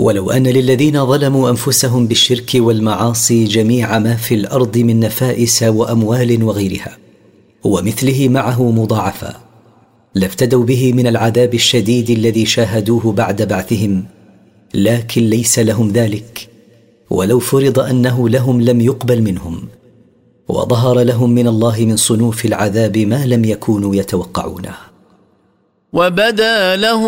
ولو أن للذين ظلموا أنفسهم بالشرك والمعاصي جميع ما في الأرض من نفائس وأموال وغيرها ومثله معه مضاعفا لافتدوا به من العذاب الشديد الذي شاهدوه بعد بعثهم، لكن ليس لهم ذلك، ولو فرض أنه لهم لم يقبل منهم، وظهر لهم من الله من صنوف العذاب ما لم يكونوا يتوقعونه. وبدا لهم